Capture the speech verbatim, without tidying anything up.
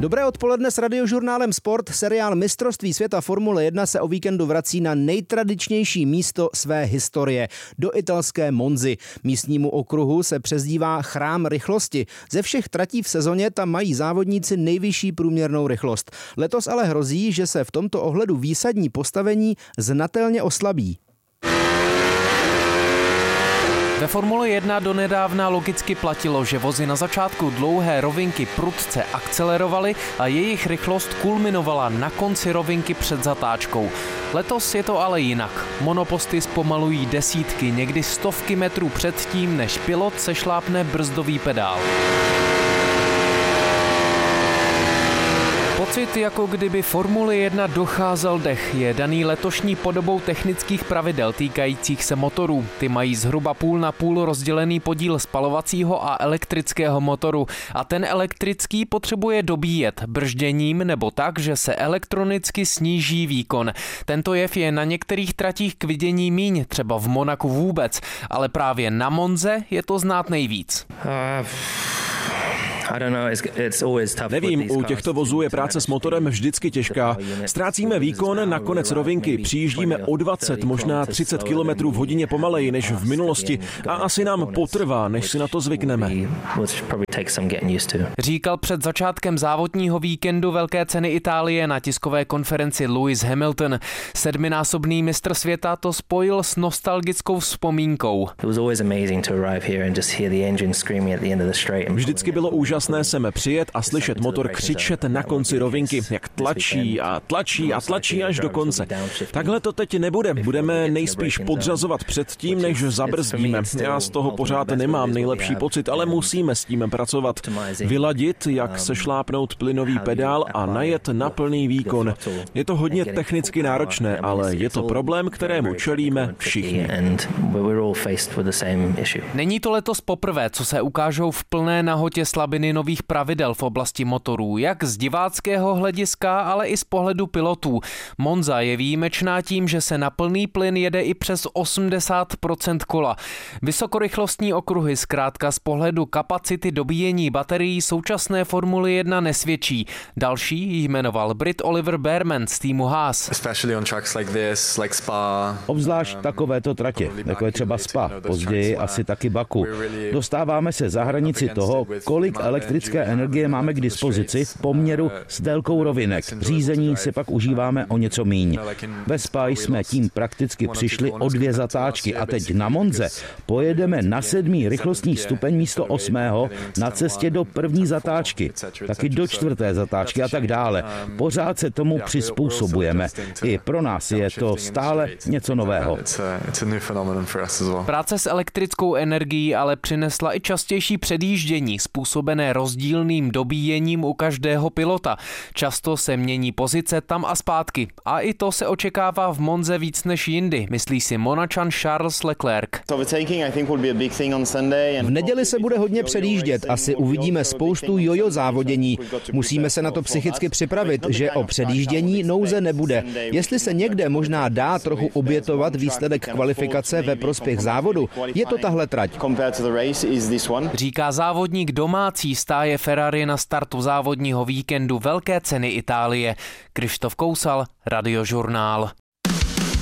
Dobré odpoledne s Radiožurnálem Sport. Seriál Mistrovství světa Formule jedna se o víkendu vrací na nejtradičnější místo své historie, do italské Monzy. Místnímu okruhu se přezdívá Chrám rychlosti. Ze všech tratí v sezóně tam mají závodníci nejvyšší průměrnou rychlost. Letos ale hrozí, že se v tomto ohledu výsadní postavení znatelně oslabí. Ve Formule jedna donedávna logicky platilo, že vozy na začátku dlouhé rovinky prudce akcelerovaly a jejich rychlost kulminovala na konci rovinky před zatáčkou. Letos je to ale jinak. Monoposty zpomalují desítky, někdy stovky metrů předtím, než pilot sešlápne brzdový pedál. Pocit, jako kdyby Formuli jedna docházel dech, je daný letošní podobou technických pravidel týkajících se motorů. Ty mají zhruba půl na půl rozdělený podíl spalovacího a elektrického motoru a ten elektrický potřebuje dobíjet bržděním nebo tak, že se elektronicky sníží výkon. Tento jev je na některých tratích k vidění míň, třeba v Monaku vůbec, ale právě na Monze je to znát nejvíc. Uh... Nevím, u těchto vozů je práce s motorem vždycky těžká. Ztrácíme výkon na konec rovinky, přijíždíme o dvacet, možná třicet kilometrů v hodině pomaleji než v minulosti a asi nám potrvá, než si na to zvykneme. Říkal před začátkem závodního víkendu Velké ceny Itálie na tiskové konferenci Lewis Hamilton. Sedminásobný mistr světa to spojil s nostalgickou vzpomínkou. Vždycky bylo úžasné sem přijet a slyšet motor křičet na konci rovinky, jak tlačí a tlačí a tlačí až do konce. Takhle to teď nebude. Budeme nejspíš podřazovat před tím, než zabrzdíme. Já z toho pořád nemám nejlepší pocit, ale musíme s tím pracovat. Vyladit, jak sešlápnout plynový pedál a najet na plný výkon. Je to hodně technicky náročné, ale je to problém, kterému čelíme všichni. Není to letos poprvé, co se ukážou v plné nahotě slabiny nových pravidel v oblasti motorů, jak z diváckého hlediska, ale i z pohledu pilotů. Monza je výjimečná tím, že se na plný plyn jede i přes osmdesát procent kola. Vysokorychlostní okruhy zkrátka z pohledu kapacity dobíjení baterií současné Formule jedna nesvědčí. Další jmenoval Brit Oliver Bearman z týmu Haas. Obzvlášť takovéto tratě, jako je třeba Spa, později asi taky Baku. Dostáváme se za hranici toho, kolik elektrické energie máme k dispozici v poměru s délkou rovinek. Řízení si pak užíváme o něco míň. Ve Spa jsme tím prakticky přišli o dvě zatáčky a teď na Monze pojedeme na sedmý rychlostní stupeň místo osmého na cestě do první zatáčky, taky do čtvrté zatáčky a tak dále. Pořád se tomu přizpůsobujeme. I pro nás je to stále něco nového. Práce s elektrickou energií ale přinesla i častější předjíždění způsobené rozdílným dobíjením u každého pilota. Často se mění pozice tam a zpátky. A i to se očekává v Monze víc než jindy, myslí si Monačan Charles Leclerc. V neděli se bude hodně předjíždět, asi uvidíme spoustu jojo závodění. Musíme se na to psychicky připravit, že o předjíždění nouze nebude. Jestli se někde možná dá trochu obětovat výsledek kvalifikace ve prospěch závodu, je to tahle trať. Říká závodník domácí stáje Ferrari na startu závodního víkendu Velké ceny Itálie. Krištof Kousal, Radiožurnál.